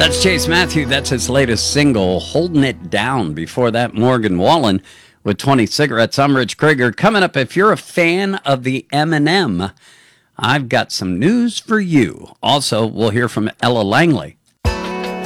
That's Chase Matthew. That's his latest single, Holding It Down. Before that, Morgan Wallen with 20 Cigarettes. I'm Rich Krieger. Coming up, if you're a fan of the Eminem, I've got some news for you. Also, we'll hear from Ella Langley